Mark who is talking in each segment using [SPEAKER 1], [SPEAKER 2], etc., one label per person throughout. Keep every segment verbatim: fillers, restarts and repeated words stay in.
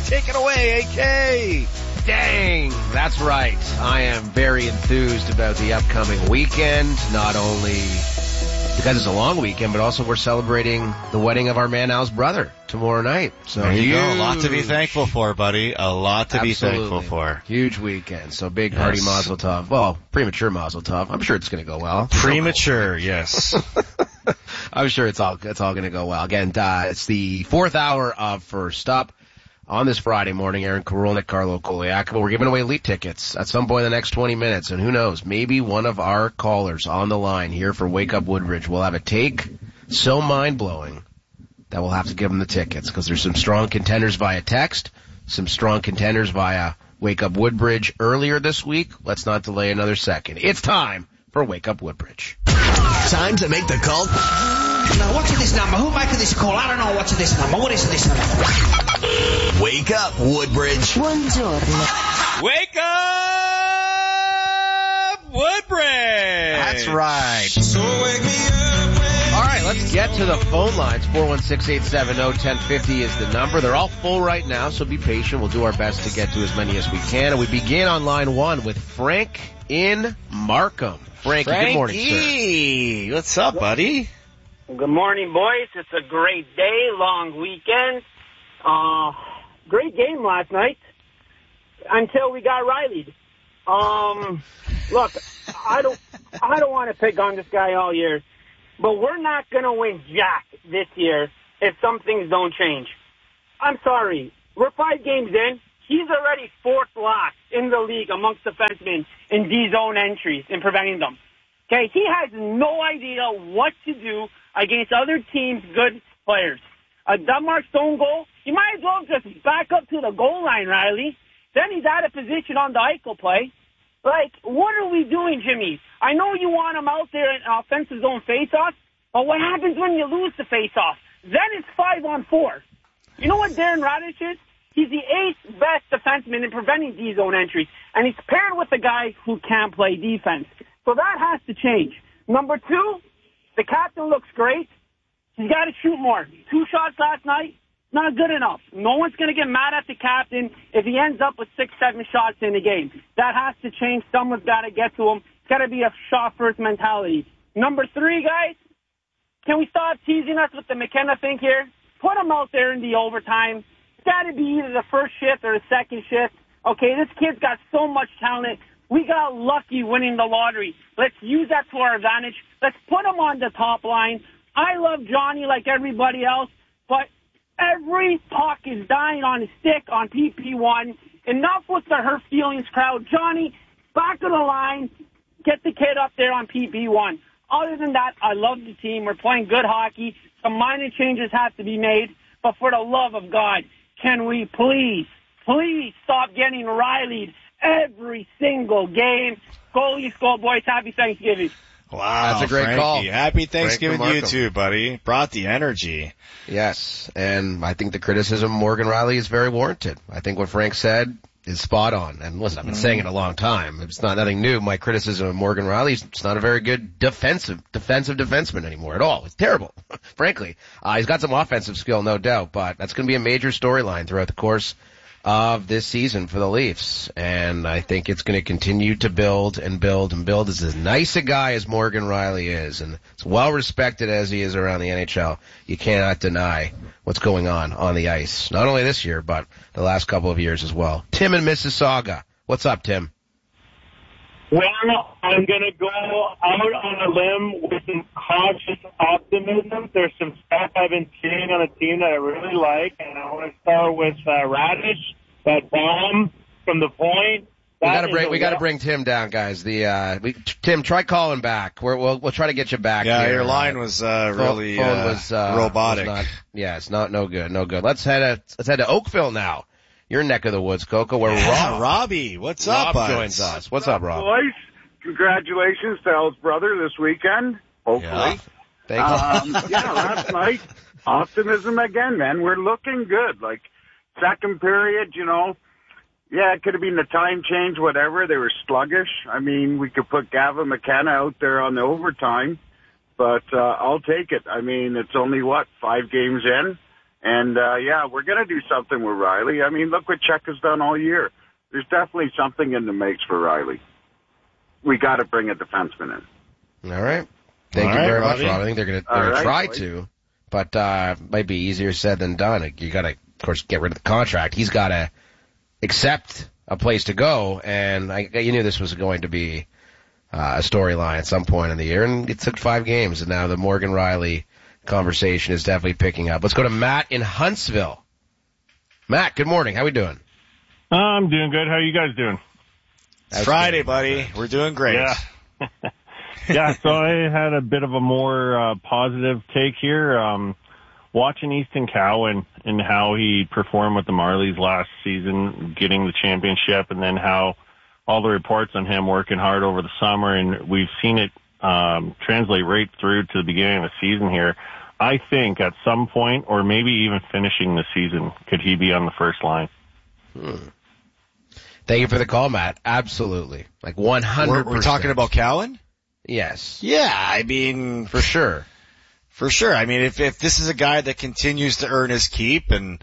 [SPEAKER 1] Take it away, A K.
[SPEAKER 2] Dang, that's right. I am very enthused about the upcoming weekend, not only because it's a long weekend, but also we're celebrating the wedding of our man Al's brother tomorrow night. So
[SPEAKER 3] there you
[SPEAKER 2] huge,
[SPEAKER 3] go. A lot to be thankful for, buddy. A lot to
[SPEAKER 2] absolutely
[SPEAKER 3] be thankful for.
[SPEAKER 2] Huge weekend. So big party,
[SPEAKER 3] yes.
[SPEAKER 2] Mazel Tov. Well, premature Mazel Tov. I'm sure it's going to go well.
[SPEAKER 3] Premature, yes.
[SPEAKER 2] I'm sure it's all it's all going to go well. Again, uh, it's the fourth hour of First Up. On this Friday morning, Aaron Karolnik, Carlo Koliakova. We're giving away elite tickets at some point in the next twenty minutes. And who knows, maybe one of our callers on the line here for Wake Up Woodbridge will have a take so mind-blowing that we'll have to give them the tickets, because there's some strong contenders via text, some strong contenders via Wake Up Woodbridge earlier this week. Let's not delay another second. It's time for Wake Up Woodbridge.
[SPEAKER 4] Time to make the call.
[SPEAKER 5] Now, what's this number? Who making this call? I don't know what's this number. What is this number?
[SPEAKER 4] Wake up, Woodbridge.
[SPEAKER 6] Buongiorno.
[SPEAKER 1] Wake up, Woodbridge.
[SPEAKER 3] That's right.
[SPEAKER 1] So wake me up.
[SPEAKER 2] All right, let's get to the phone lines. four one six, eight seven zero, one zero five zero is the number. They're all full right now, so be patient. We'll do our best to get to as many as we can. And we begin on line one with Frank in Markham. Frankie,
[SPEAKER 3] Frankie,
[SPEAKER 2] good morning, sir.
[SPEAKER 3] what's up, buddy?
[SPEAKER 7] Good morning, boys. It's a great day, long weekend. Uh, great game last night until we got Riley'd. Um, look, I don't, I don't want to pick on this guy all year, but we're not going to win jack this year if some things don't change. I'm sorry. We're five games in. He's already fourth last in the league amongst defensemen in D-zone entries and preventing them. Okay, he has no idea what to do against other teams' good players. A Denmark Stone goal, you might as well just back up to the goal line, Riley. Then he's out of position on the Eichel play. Like, what are we doing, Jimmy? I know you want him out there in offensive zone face-off, but what happens when you lose the face-off? Then it's five on four. You know what Darren Radish is? He's the eighth best defenseman in preventing D-zone entries, and he's paired with a guy who can't play defense. So that has to change. Number two, the captain looks great. He's got to shoot more. Two shots last night, not good enough. No one's going to get mad at the captain if he ends up with six, seven shots in the game. That has to change. Someone's got to get to him. It's got to be a shot-first mentality. Number three, guys, can we stop teasing us with the McKenna thing here? Put him out there in the overtime. It's got to be either the first shift or the second shift. Okay, this kid's got so much talent. We got lucky winning the lottery. Let's use that to our advantage. Let's put him on the top line. I love Johnny like everybody else, but every puck is dying on his stick on P P one. Enough with the hurt feelings crowd. Johnny, back of the line. Get the kid up there on P P one. Other than that, I love the team. We're playing good hockey. Some minor changes have to be made, but for the love of God, can we please, please stop getting Riley'd every single game? Goalie, skull boys, happy Thanksgiving.
[SPEAKER 3] Wow,
[SPEAKER 2] that's a great
[SPEAKER 3] Frankie.
[SPEAKER 2] call.
[SPEAKER 3] Happy Thanksgiving to you
[SPEAKER 2] Markham.
[SPEAKER 3] too, buddy. Brought the energy.
[SPEAKER 2] Yes, and I think the criticism of Morgan Riley is very warranted. I think what Frank said is spot on. And listen, I've been mm. saying it a long time. It's not nothing new. My criticism of Morgan Riley is it's not a very good defensive defensive defenseman anymore at all. It's terrible, frankly. Uh, he's got some offensive skill, no doubt, but that's going to be a major storyline throughout the course of this season for the Leafs, and I think it's going to continue to build and build and build. As nice a guy as Morgan Riley is, and as well respected as he is around the N H L, you cannot deny what's going on on the ice. Not only this year, but the last couple of years as well. Tim in Mississauga. What's up, Tim?
[SPEAKER 8] Well, I'm going to go out on a limb with some cautious optimism. There's some stuff I've been seeing on a team that I really like, and I want to start with uh, Radish, that bomb from the point.
[SPEAKER 2] We got to bring we got to bring Tim down, guys. The uh, we, Tim, try calling back. We're, we'll we'll try to get you back.
[SPEAKER 3] Yeah,
[SPEAKER 2] here.
[SPEAKER 3] your line was uh, really
[SPEAKER 2] phone, phone
[SPEAKER 3] uh,
[SPEAKER 2] was, uh,
[SPEAKER 3] robotic.
[SPEAKER 2] Was not, yeah, it's not no good, no good. Let's head to, let's head to Oakville now. Your neck of the woods, Coco. Where
[SPEAKER 3] yeah,
[SPEAKER 2] Rob,
[SPEAKER 3] Robbie, what's
[SPEAKER 2] Rob
[SPEAKER 3] up, bud?
[SPEAKER 2] joins us. What's up, Rob?
[SPEAKER 9] Boys, congratulations to Al's brother this weekend. Hopefully,
[SPEAKER 2] yeah. Thank you.
[SPEAKER 9] Um, yeah, last night, optimism again, man. We're looking good. Like second period, you know. Yeah, it could have been the time change, whatever. They were sluggish. I mean, we could put Gavin McKenna out there on the overtime, but uh, I'll take it. I mean, it's only, what, five games in? And, uh, yeah, we're going to do something with Riley. I mean, look what Czech has done all year. There's definitely something in the makes for Riley. We got to bring a defenseman in.
[SPEAKER 2] All right. Thank
[SPEAKER 3] All
[SPEAKER 2] you
[SPEAKER 3] right,
[SPEAKER 2] very
[SPEAKER 3] Robbie.
[SPEAKER 2] much, Rob. I think they're going to
[SPEAKER 9] All
[SPEAKER 2] they're gonna
[SPEAKER 9] right,
[SPEAKER 2] try
[SPEAKER 9] boys.
[SPEAKER 2] to, but uh, might be easier said than done. You got to, of course, get rid of the contract. He's got to accept a place to go, and I, you knew this was going to be uh, a storyline at some point in the year, and it took five games, and now the Morgan Riley conversation is definitely picking up. Let's go to Matt in Huntsville. Matt, good morning. How we doing?
[SPEAKER 10] I'm doing good. How are you guys doing?
[SPEAKER 3] It's Friday, buddy. We're doing great.
[SPEAKER 10] Yeah. Yeah, so I had a bit of a more uh, positive take here. Um, watching Easton Cowan and how he performed with the Marlies last season, getting the championship, and then how all the reports on him working hard over the summer, and we've seen it um, translate right through to the beginning of the season here. I think at some point, or maybe even finishing the season, could he be on the first line?
[SPEAKER 2] Hmm. Thank you for the call, Matt. Absolutely. Like one hundred percent.
[SPEAKER 3] We're, we're talking about Cowan?
[SPEAKER 2] Yes.
[SPEAKER 3] Yeah, I mean,
[SPEAKER 2] For sure.
[SPEAKER 3] for sure. I mean, if if this is a guy that continues to earn his keep and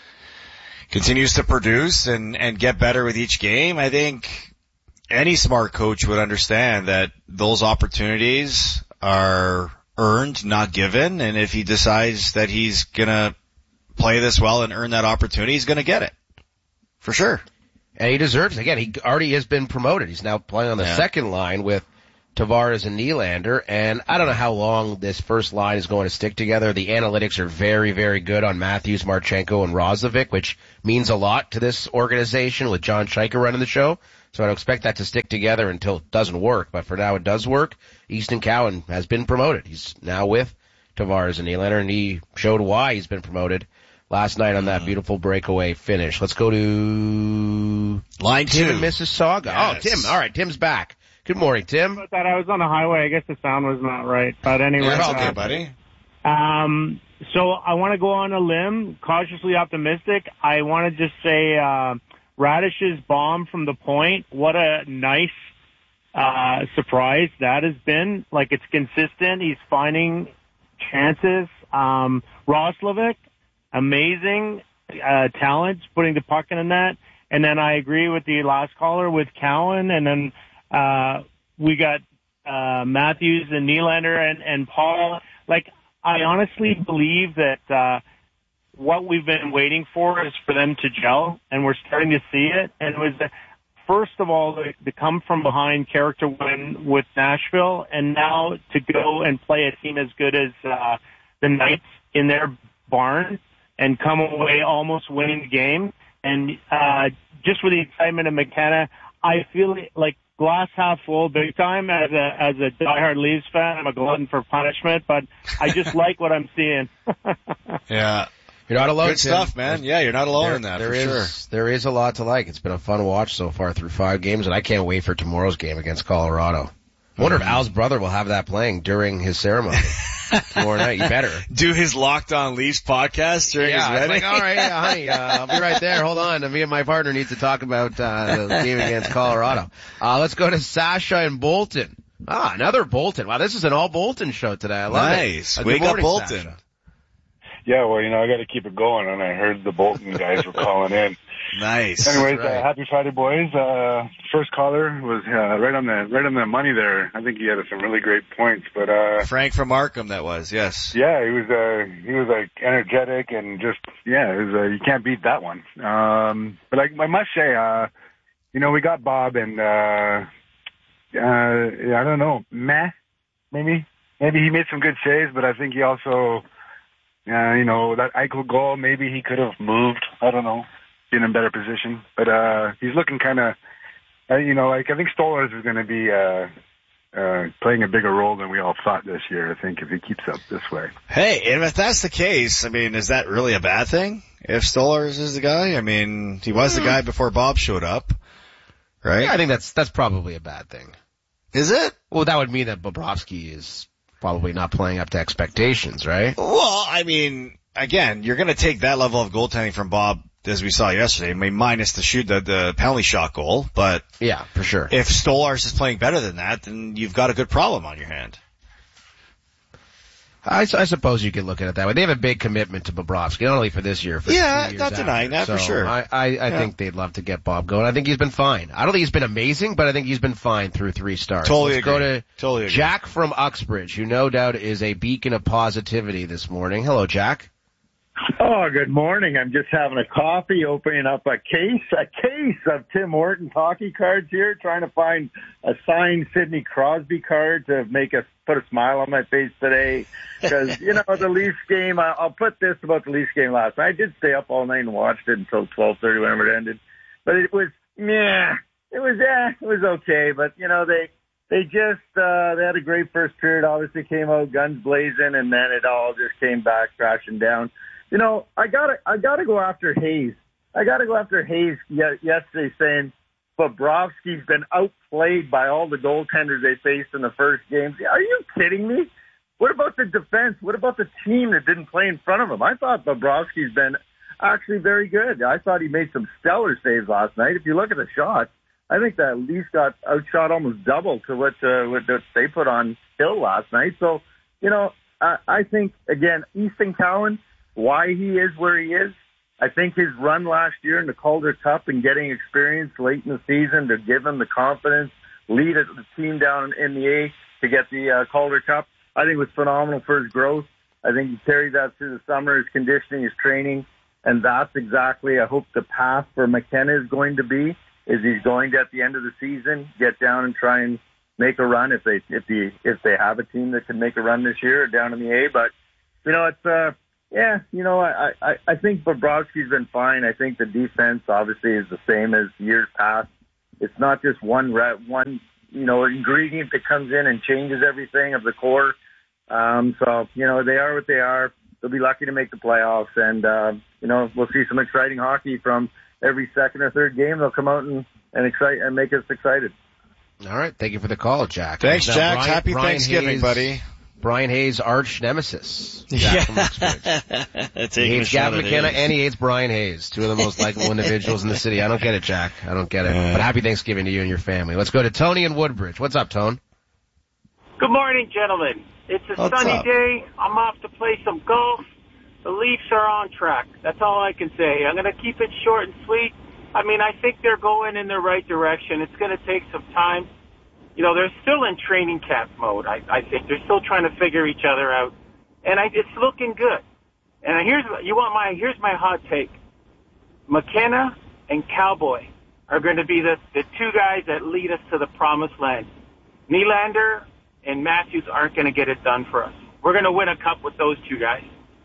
[SPEAKER 3] continues to produce and and get better with each game, I think any smart coach would understand that those opportunities are earned, not given, and if he decides that he's gonna play this well and earn that opportunity, he's gonna get it. For sure.
[SPEAKER 2] And he deserves it. Again, he already has been promoted. He's now playing on the
[SPEAKER 3] Yeah.
[SPEAKER 2] second line with Tavares and Nylander, and I don't know how long this first line is going to stick together. The analytics are very, very good on Matthews, Marchenko, and Roslovic, which means a lot to this organization with John Scheiker running the show. So I don't expect that to stick together until it doesn't work, but for now it does work. Easton Cowan has been promoted. He's now with Tavares and Nylander, and he showed why he's been promoted last night on that beautiful breakaway finish. Let's go to
[SPEAKER 3] Line
[SPEAKER 2] Tim
[SPEAKER 3] two.
[SPEAKER 2] in Mississauga.
[SPEAKER 3] Yes.
[SPEAKER 2] Oh, Tim. All right, Tim's back. Good morning, Tim.
[SPEAKER 11] About that, I was on the highway. I guess the sound was not right. But anyway,
[SPEAKER 3] That's
[SPEAKER 11] uh,
[SPEAKER 3] okay, buddy.
[SPEAKER 11] Um, so I want to go on a limb, cautiously optimistic. I want to just say uh, Radish's bomb from the point. What a nice uh, surprise that has been. Like, it's consistent. He's finding chances. Um, Roslovic, amazing uh, talent, putting the puck in the net. And then I agree with the last caller with Cowan, and then uh, we got uh, Matthews and Nylander and, and Paul. Like, I honestly believe that uh, what we've been waiting for is for them to gel, and we're starting to see it. And it was, uh, first of all, the, the come from behind character win with Nashville, and now to go and play a team as good as uh, the Knights in their barn and come away almost winning the game. And uh, just with the excitement of McKenna, I feel like glass half full big time. As a as a diehard Leafs fan, I'm a glutton for punishment, but I just like what I'm seeing.
[SPEAKER 3] Yeah.
[SPEAKER 2] You're not alone,
[SPEAKER 3] Good
[SPEAKER 2] Tim.
[SPEAKER 3] stuff, man. Yeah, you're not alone
[SPEAKER 2] There-
[SPEAKER 3] in that,
[SPEAKER 2] there
[SPEAKER 3] for
[SPEAKER 2] is,
[SPEAKER 3] sure.
[SPEAKER 2] There is a lot to like. It's been a fun watch so far through five games, and I can't wait for tomorrow's game against Colorado. I wonder if Al's brother will have that playing during his ceremony tomorrow night. You better.
[SPEAKER 3] Do his Locked On Leafs podcast during
[SPEAKER 2] Yeah,
[SPEAKER 3] his
[SPEAKER 2] it's
[SPEAKER 3] wedding.
[SPEAKER 2] like, all right, yeah, honey, uh, I'll be right there. Hold on. Me and my partner need to talk about uh, the game against Colorado. Uh, let's go to Sasha and Bolton. Ah, another Bolton. Wow, this is an all Bolton show today. I love
[SPEAKER 3] Nice.
[SPEAKER 2] it. Uh, good
[SPEAKER 3] Wake up,
[SPEAKER 2] morning,
[SPEAKER 3] Bolton.
[SPEAKER 2] Sasha.
[SPEAKER 8] Yeah, well, you know, I got to keep it going, and I heard the Bolton guys were calling in.
[SPEAKER 3] Nice.
[SPEAKER 8] Anyways,
[SPEAKER 2] right.
[SPEAKER 8] uh, happy Friday, boys. Uh, first caller was uh, right on the right on the money there. I think he had some really great points, but uh,
[SPEAKER 3] Frank from Markham, that was, yes.
[SPEAKER 8] yeah, he was uh, he was like energetic and just yeah, it was uh, you can't beat that one. Um, but I, I must say, uh, you know, we got Bob and uh, uh, I don't know, meh, maybe maybe he made some good saves, but I think he also. Uh, you know, that Eichel goal, maybe he could have moved. I don't know. Been in a better position. But, uh, he's looking kind of, uh, you know, like, I think Stolarz is going to be, uh, uh, playing a bigger role than we all thought this year, I think, if he keeps up this way.
[SPEAKER 3] Hey, and if that's the case, I mean, is that really a bad thing? If Stolarz is the guy? I mean, he was the guy before Bob showed up, right?
[SPEAKER 2] Yeah, I think that's that's probably a bad thing.
[SPEAKER 3] Is it?
[SPEAKER 2] Well, that would mean that Bobrovsky is probably not playing up to expectations, right?
[SPEAKER 3] Well, I mean, again, you're going to take that level of goaltending from Bob, as we saw yesterday, I mean, minus the shoot, the, the penalty shot goal, but
[SPEAKER 2] Yeah, for sure.
[SPEAKER 3] if Stolarz is playing better than that, then you've got a good problem on your hand.
[SPEAKER 2] I, I suppose you could look at it that way. They have a big commitment to Bobrovsky, not only for this year, for
[SPEAKER 3] yeah,
[SPEAKER 2] three years
[SPEAKER 3] not
[SPEAKER 2] after.
[SPEAKER 3] denying that
[SPEAKER 2] so
[SPEAKER 3] for sure.
[SPEAKER 2] I, I, I
[SPEAKER 3] yeah.
[SPEAKER 2] think they'd love to get Bob going. I think he's been fine. I don't think he's been amazing, but I think he's been fine through three starts.
[SPEAKER 3] Totally
[SPEAKER 2] Let's
[SPEAKER 3] agree.
[SPEAKER 2] go to
[SPEAKER 3] totally agree.
[SPEAKER 2] Jack from Uxbridge, who no doubt is a beacon of positivity this morning. Hello, Jack.
[SPEAKER 12] Oh, good morning. I'm just having a coffee, opening up a case, a case of Tim Hortons hockey cards here, trying to find a signed Sidney Crosby card to make a put a smile on my face today. Because, you know, the Leafs game, I, I'll put this about the Leafs game last night. I did stay up all night and watched it until twelve thirty, whenever it ended. But it was, yeah, it was, eh, it was okay. But, you know, they, they just, uh, they had a great first period, obviously came out guns blazing, and then it all just came back crashing down. You know, I gotta, I gotta go after Hayes. I gotta go after Hayes yesterday saying Bobrovsky's been outplayed by all the goaltenders they faced in the first game. Are you kidding me? What about the defense? What about the team that didn't play in front of him? I thought Bobrovsky's been actually very good. I thought he made some stellar saves last night. If you look at the shots, I think that Leafs got outshot almost double to what, uh, what they put on Hill last night. So, you know, I, I think, again, Easton Cowan, why he is where he is. I think his run last year in the Calder Cup and getting experience late in the season to give him the confidence, lead the team down in the A to get the uh, Calder Cup, I think was phenomenal for his growth. I think he carried that through the summer, his conditioning, his training, and that's exactly, I hope, the path for McKenna is going to be, is he's going to, at the end of the season, get down and try and make a run if they if the if they have a team that can make a run this year down in the A. But, you know, it's uh Yeah, you know, I, I, I think Bobrovsky's been fine. I think the defense obviously is the same as years past. It's not just one rep, one, you know, ingredient that comes in and changes everything of the core. Um, so, you know, they are what they are. They'll be lucky to make the playoffs. And, uh, you know, we'll see some exciting hockey from every second or third game. They'll come out and, and excite and make us excited.
[SPEAKER 2] All right. Thank you for the call, Jack.
[SPEAKER 3] Thanks,
[SPEAKER 2] Now,
[SPEAKER 3] Jack.
[SPEAKER 2] Brian,
[SPEAKER 3] Happy
[SPEAKER 2] Brian
[SPEAKER 3] Thanksgiving,
[SPEAKER 2] Hayes,
[SPEAKER 3] buddy.
[SPEAKER 2] Brian Hayes' arch nemesis. Jack
[SPEAKER 3] Yeah.
[SPEAKER 2] from Uxbridge.
[SPEAKER 3] That's
[SPEAKER 2] He hates Gavin McKenna and he hates Brian Hayes, two of the most likable individuals in the city. I don't get it, Jack. I don't get it. But happy Thanksgiving to you and your family. Let's go to Tony in Woodbridge. What's up, Tone?
[SPEAKER 13] Good morning, gentlemen. It's a
[SPEAKER 2] What's
[SPEAKER 13] sunny
[SPEAKER 2] up?
[SPEAKER 13] day. I'm off to play some golf. The Leafs are on track. That's all I can say. I'm going to keep it short and sweet. I mean, I think they're going in the right direction. It's going to take some time. You know, they're still in training camp mode, I, I think. They're still trying to figure each other out. And I, it's looking good. And here's, you want my, here's my hot take. McKenna and Cowboy are going to be the, the two guys that lead us to the promised land. Nylander and Matthews aren't going to get it done for us. We're going to win a cup with those two guys.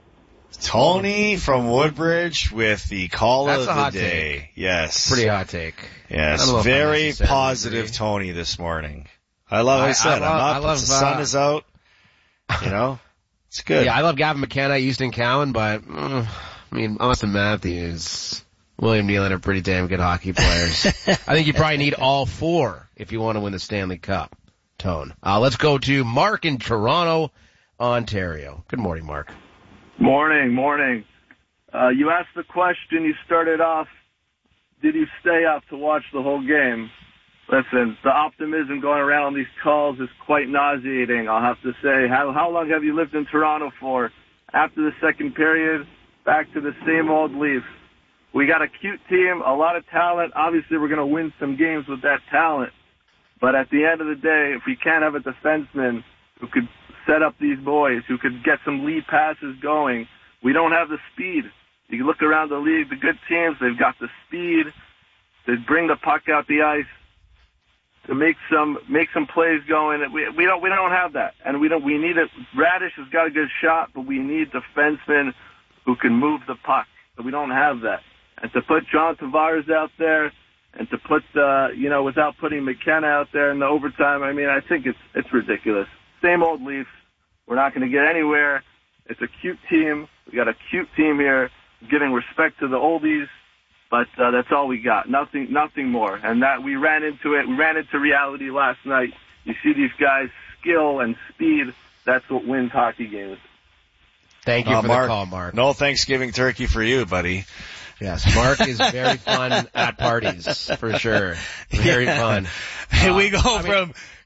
[SPEAKER 3] Tony from Woodbridge with the call
[SPEAKER 2] That's
[SPEAKER 3] of
[SPEAKER 2] a
[SPEAKER 3] the
[SPEAKER 2] hot
[SPEAKER 3] day.
[SPEAKER 2] take.
[SPEAKER 3] Yes.
[SPEAKER 2] Pretty hot take. I
[SPEAKER 3] Yes.
[SPEAKER 2] don't know if I
[SPEAKER 3] Very
[SPEAKER 2] necessarily
[SPEAKER 3] positive
[SPEAKER 2] agree.
[SPEAKER 3] Tony this morning. I love, I,
[SPEAKER 2] I-
[SPEAKER 3] said,
[SPEAKER 2] I love-
[SPEAKER 3] I'm
[SPEAKER 2] I
[SPEAKER 3] up,
[SPEAKER 2] love,
[SPEAKER 3] the sun
[SPEAKER 2] uh,
[SPEAKER 3] is out. You know? It's good.
[SPEAKER 2] Yeah, I love Gavin McKenna, Easton Cowan, but, uh, I mean, Austin Matthews, William Nylander are pretty damn good hockey players. I think you probably need all four if you want to win the Stanley Cup, Tone. Uh, let's go to Mark in Toronto, Ontario. Good morning, Mark.
[SPEAKER 14] Morning, morning. Uh, you asked the question, you started off, did you stay up to watch the whole game? Listen, the optimism going around on these calls is quite nauseating, I'll have to say. How, how long have you lived in Toronto for? After the second period, back to the same old Leafs. We got a cute team, a lot of talent. Obviously, we're going to win some games with that talent. But at the end of the day, if we can't have a defenseman who could set up these boys, who could get some lead passes going, we don't have the speed. You can look around the league, the good teams, they've got the speed. They bring the puck out the ice to make some make some plays going. We we don't we don't have that, and we don't we need it. Radish has got a good shot, but we need defensemen who can move the puck. But we don't have that. And to put John Tavares out there, and to put uh, you know without putting McKenna out there in the overtime, I mean I think it's it's ridiculous. Same old Leafs. We're not going to get anywhere. It's a cute team. We got a cute team here, giving respect to the oldies. But uh, that's all we got. Nothing, nothing more. And that we ran into it. We ran into reality last night. You see these guys' skill and speed. That's what wins hockey games.
[SPEAKER 2] Thank you
[SPEAKER 3] Uh,
[SPEAKER 2] for
[SPEAKER 3] Mark,
[SPEAKER 2] the call, Mark.
[SPEAKER 3] No Thanksgiving turkey for you, buddy.
[SPEAKER 2] Yes, Mark is very fun at parties, for sure. Very
[SPEAKER 3] Yeah.
[SPEAKER 2] fun.
[SPEAKER 3] Hey,
[SPEAKER 2] Uh,
[SPEAKER 3] we go
[SPEAKER 2] I mean-
[SPEAKER 3] from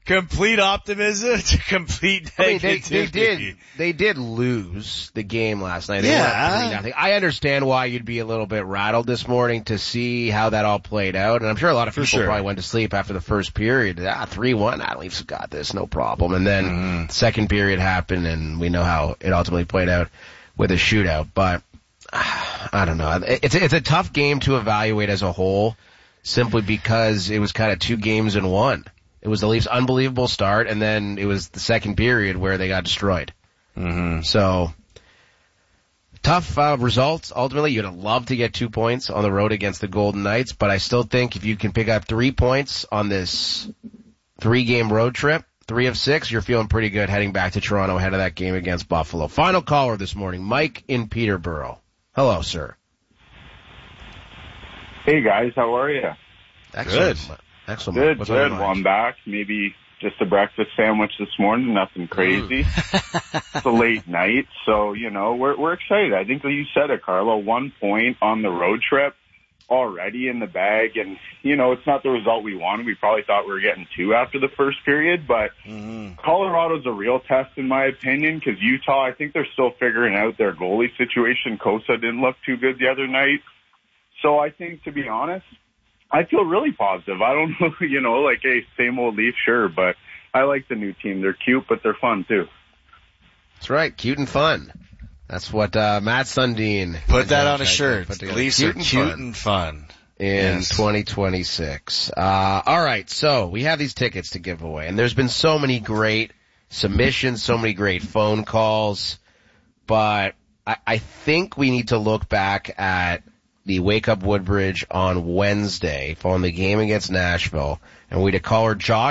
[SPEAKER 3] complete optimism to complete
[SPEAKER 2] I mean, they,
[SPEAKER 3] negativity.
[SPEAKER 2] they did, they did lose the game last night. They
[SPEAKER 3] Yeah.
[SPEAKER 2] won three nothing. I understand why you'd be a little bit rattled this morning to see how that all played out. And I'm sure a lot of
[SPEAKER 3] For
[SPEAKER 2] people
[SPEAKER 3] sure.
[SPEAKER 2] probably went to sleep after the first period. Ah, three one, ah, Leafs got this, no problem. And then
[SPEAKER 3] Mm-hmm.
[SPEAKER 2] the second period happened and we know how it ultimately played out with a shootout. But, ah, I don't know. It's, it's a tough game to evaluate as a whole simply because it was kind of two games in one. It was the Leafs' unbelievable start, and then it was the second period where they got destroyed.
[SPEAKER 3] Mm-hmm.
[SPEAKER 2] So, tough uh, results. Ultimately, you'd have loved to get two points on the road against the Golden Knights, but I still think if you can pick up three points on this three-game road trip, three of six, you're feeling pretty good heading back to Toronto ahead of that game against Buffalo. Final caller this morning, Mike in Peterborough. Hello, sir.
[SPEAKER 15] Hey guys, how are you?
[SPEAKER 2] Excellent. Excellent.
[SPEAKER 15] Good,
[SPEAKER 2] What's on your
[SPEAKER 15] good.
[SPEAKER 2] mind?
[SPEAKER 15] Well, I'm back. Maybe just a breakfast sandwich this morning, nothing crazy. It's a late night, so, you know, we're we're excited. I think you said it, Carlo. One point on the road trip already in the bag, and, you know, it's not the result we wanted. We probably thought we were getting two after the first period, but
[SPEAKER 3] Mm-hmm.
[SPEAKER 15] Colorado's a real test, in my opinion, because Utah, I think they're still figuring out their goalie situation. Kosa didn't look too good the other night. So I think, to be honest, I feel really positive. I don't know, you know, like, hey, same old Leaf, sure, but I like the new team. They're cute, but they're fun, too.
[SPEAKER 2] That's right, cute and fun. That's what uh, Matt Sundin
[SPEAKER 3] Put that on a
[SPEAKER 2] put
[SPEAKER 3] shirt.
[SPEAKER 2] together.
[SPEAKER 3] The Leafs are cute and fun.
[SPEAKER 2] In
[SPEAKER 3] Yes.
[SPEAKER 2] twenty twenty-six. Uh, all right, so we have these tickets to give away, and there's been so many great submissions, so many great phone calls, but I, I think we need to look back at the Wake Up Woodbridge on Wednesday following the game against Nashville, and we had a caller, Josh,